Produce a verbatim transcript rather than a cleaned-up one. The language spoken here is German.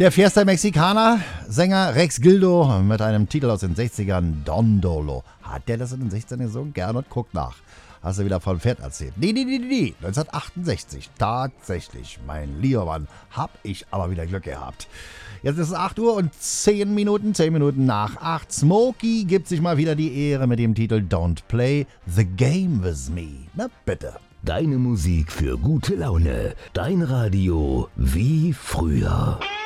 Der Fiesta Mexicana, Sänger Rex Gildo mit einem Titel aus den sechzigern, Don Dolo. Hat der das in den sechzigern gesungen? Gern und guck nach. Hast du wieder von Pferd erzählt? Nee, nee, nee, nee, neunzehnhundertachtundsechzig. Tatsächlich, mein lieber Mann, hab ich aber wieder Glück gehabt. Jetzt ist es acht Uhr und zehn Minuten, zehn Minuten nach acht. Smokey gibt sich mal wieder die Ehre mit dem Titel Don't Play the Game With Me. Na bitte. Deine Musik für gute Laune. Dein Radio wie früher.